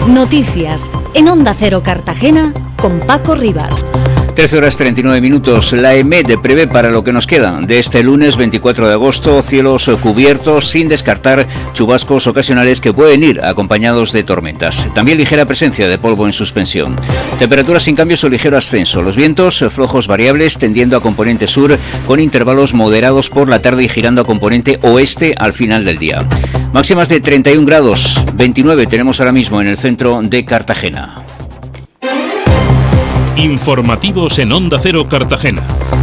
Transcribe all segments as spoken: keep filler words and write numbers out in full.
Noticias en Onda Cero Cartagena con Paco Rivas. trece horas treinta y nueve minutos. La EMED prevé para lo que nos queda de este lunes veinticuatro de agosto cielos cubiertos, sin descartar chubascos ocasionales que pueden ir acompañados de tormentas. También ligera presencia de polvo en suspensión. Temperaturas sin cambios o ligero ascenso. Los vientos flojos variables tendiendo a componente sur con intervalos moderados por la tarde y girando a componente oeste al final del día. Máximas de treinta y un grados, veintinueve tenemos ahora mismo en el centro de Cartagena. Informativos en Onda Cero Cartagena.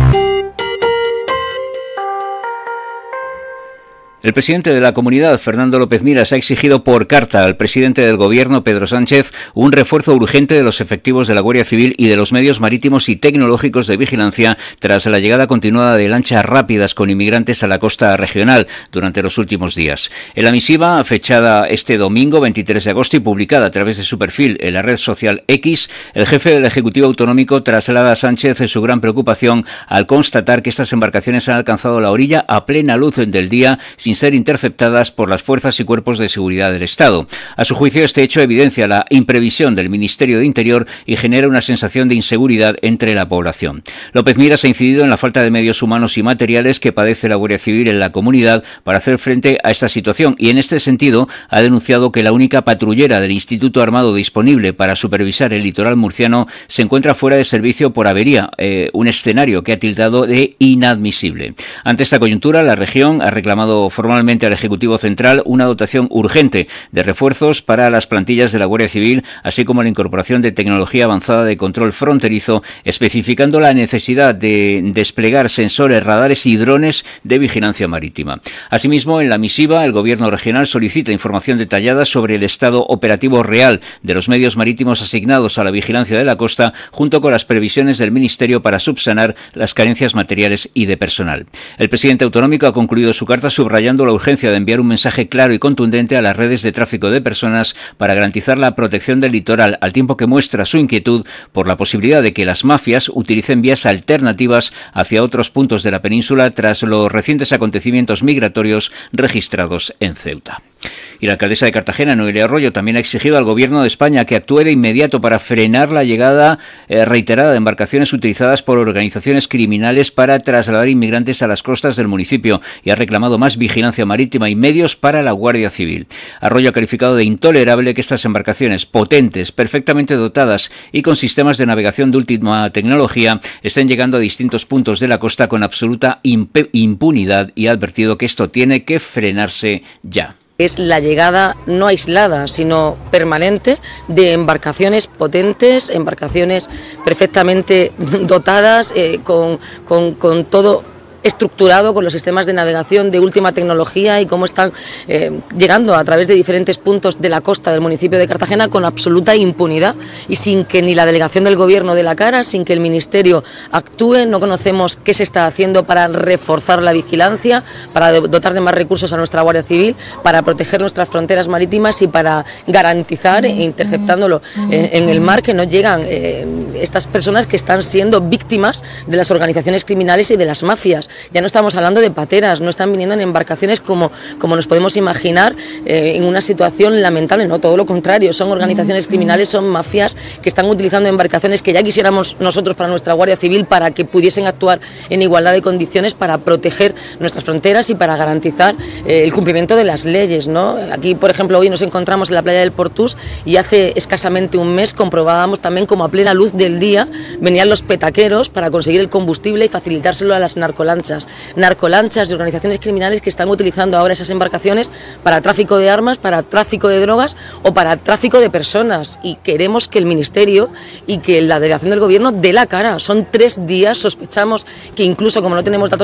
El presidente de la comunidad, Fernando López Miras, ha exigido por carta al presidente del Gobierno, Pedro Sánchez, un refuerzo urgente de los efectivos de la Guardia Civil y de los medios marítimos y tecnológicos de vigilancia tras la llegada continuada de lanchas rápidas con inmigrantes a la costa regional durante los últimos días. En la misiva, fechada este domingo veintitrés de agosto y publicada a través de su perfil en la red social X, el jefe del Ejecutivo Autonómico traslada a Sánchez su gran preocupación al constatar que estas embarcaciones han alcanzado la orilla a plena luz del día sin ser interceptadas por las fuerzas y cuerpos de seguridad del Estado. A su juicio, este hecho evidencia la imprevisión del Ministerio de Interior y genera una sensación de inseguridad entre la población. López Miras ha incidido en la falta de medios humanos y materiales que padece la Guardia Civil en la comunidad para hacer frente a esta situación y, en este sentido, ha denunciado que la única patrullera del Instituto Armado disponible para supervisar el litoral murciano se encuentra fuera de servicio por avería, eh, un escenario que ha tildado de inadmisible. Ante esta coyuntura, la región ha reclamado formalmente al Ejecutivo Central una dotación urgente de refuerzos para las plantillas de la Guardia Civil, así como la incorporación de tecnología avanzada de control fronterizo, especificando la necesidad de desplegar sensores, radares y drones de vigilancia marítima. Asimismo, en la misiva, el Gobierno regional solicita información detallada sobre el estado operativo real de los medios marítimos asignados a la vigilancia de la costa, junto con las previsiones del Ministerio para subsanar las carencias materiales y de personal. El presidente autonómico ha concluido su carta subrayando la urgencia de enviar un mensaje claro y contundente a las redes de tráfico de personas para garantizar la protección del litoral, al tiempo que muestra su inquietud por la posibilidad de que las mafias utilicen vías alternativas hacia otros puntos de la península tras los recientes acontecimientos migratorios registrados en Ceuta. Y la alcaldesa de Cartagena, Noelia Arroyo, también ha exigido al Gobierno de España que actúe de inmediato para frenar la llegada eh, reiterada de embarcaciones utilizadas por organizaciones criminales para trasladar inmigrantes a las costas del municipio y ha reclamado más vigilancia marítima y medios para la Guardia Civil. Arroyo ha calificado de intolerable que estas embarcaciones potentes, perfectamente dotadas y con sistemas de navegación de última tecnología estén llegando a distintos puntos de la costa con absoluta imp- impunidad y ha advertido que esto tiene que frenarse ya. Es la llegada no aislada, sino permanente de embarcaciones potentes, embarcaciones perfectamente dotadas, eh, con, con, con todo estructurado, con los sistemas de navegación de última tecnología y cómo están eh, llegando a través de diferentes puntos de la costa del municipio de Cartagena con absoluta impunidad y sin que ni la delegación del Gobierno dé la cara, sin que el Ministerio actúe. No conocemos qué se está haciendo para reforzar la vigilancia, para dotar de más recursos a nuestra Guardia Civil, para proteger nuestras fronteras marítimas y para garantizar, interceptándolo eh, en el mar, que no llegan eh, estas personas que están siendo víctimas de las organizaciones criminales y de las mafias. Ya no estamos hablando de pateras, no están viniendo en embarcaciones como, como nos podemos imaginar eh, en una situación lamentable, no, todo lo contrario, son organizaciones criminales, son mafias que están utilizando embarcaciones que ya quisiéramos nosotros para nuestra Guardia Civil para que pudiesen actuar en igualdad de condiciones para proteger nuestras fronteras y para garantizar eh, el cumplimiento de las leyes, ¿no? Aquí, por ejemplo, hoy nos encontramos en la playa del Portús y hace escasamente un mes comprobábamos también como a plena luz del día venían los petaqueros para conseguir el combustible y facilitárselo a las narcolanchas. Narcolanchas de organizaciones criminales que están utilizando ahora esas embarcaciones para tráfico de armas, para tráfico de drogas o para tráfico de personas. Y queremos que el Ministerio y que la delegación del Gobierno dé la cara. Son tres días, sospechamos que incluso como no tenemos datos